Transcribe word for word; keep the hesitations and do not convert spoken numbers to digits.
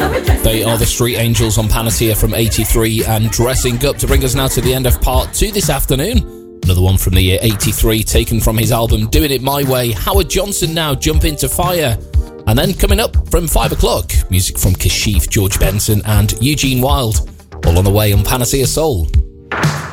They are the Street Angels on Panacea from eighty-three and Dressing Up to bring us now to the end of part two this afternoon. Another one from the year eighty-three, taken from his album Doing It My Way. Howard Johnson now, Jump Into Fire. And then coming up from five o'clock, music from Kashif, George Benson and Eugene Wilde. All on the way on Panacea Soul.